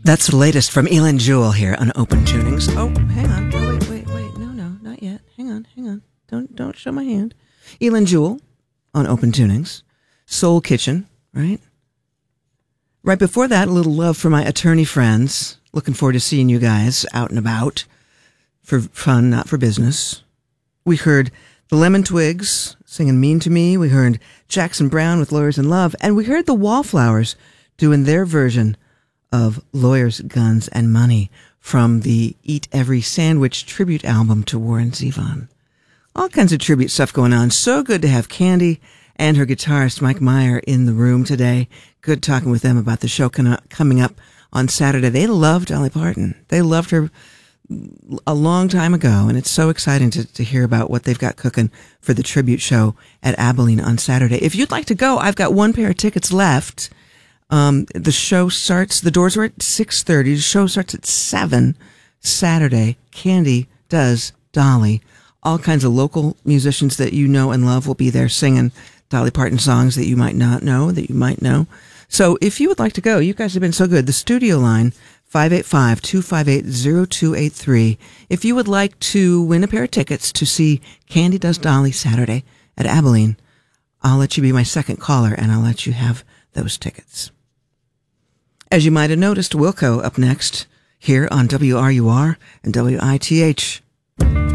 That's the latest from Elin Jewell here on Open Tunings. Oh, hang on. Oh, wait. No, not yet. Hang on. Don't show my hand. Elin Jewell on Open Tunings. Soul Kitchen, right? Right before that, a little love for my attorney friends. Looking forward to seeing you guys out and about for fun, not for business. We heard the Lemon Twigs singing Mean to Me. We heard Jackson Browne with Lawyers in Love. And we heard the Wallflowers doing their version of Lawyers, Guns, and Money from the Eat Every Sandwich tribute album to Warren Zevon. All kinds of tribute stuff going on. So good to have Candy and her guitarist Mike Meyer in the room today. Good talking with them about the show coming up on Saturday. They love Dolly Parton. They loved her a long time ago, and it's so exciting to hear about what they've got cooking for the tribute show at Abilene on Saturday. If you'd like to go, I've got one pair of tickets left. The show starts, the doors are at 6:30. The show starts at 7 Saturday. Candy does Dolly. All kinds of local musicians that you know and love will be there singing Dolly Parton songs that you might not know, that you might know. So if you would like to go, you guys have been so good. The studio line, 585-258-0283. If you would like to win a pair of tickets to see Candy Does Dolly Saturday at Abilene, I'll let you be my second caller and I'll let you have those tickets. As you might have noticed, Wilco up next here on WRUR and WITH.